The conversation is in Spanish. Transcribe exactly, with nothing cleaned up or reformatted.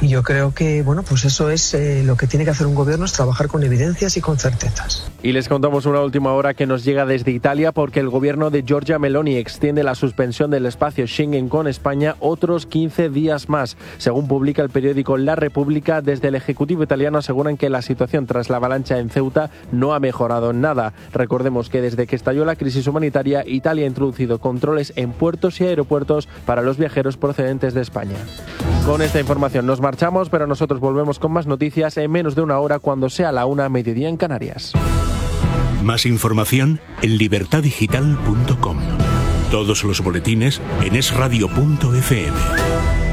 Y yo creo que, bueno, pues eso es eh, lo que tiene que hacer un gobierno, es trabajar con evidencias y con certezas. Y les contamos una última hora que nos llega desde Italia, porque el gobierno de Giorgia Meloni extiende la suspensión del espacio Schengen con España otros quince días más. Según publica el periódico La República, desde el Ejecutivo italiano aseguran que la situación tras la avalancha en Ceuta no ha mejorado en nada. Recordemos que desde que estalló la crisis humanitaria, Italia ha introducido controles en puertos y aeropuertos para los viajeros procedentes de España. Con esta información nos marchamos, pero nosotros volvemos con más noticias en menos de una hora, cuando sea la una, mediodía en Canarias. Más información en libertad digital punto com. Todos los boletines en es radio punto efe eme.